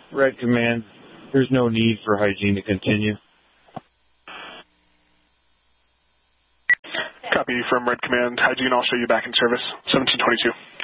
Red Command, there's no need for hygiene to continue. Copy from Red Command. Hygiene, I'll show you back in service. 1722.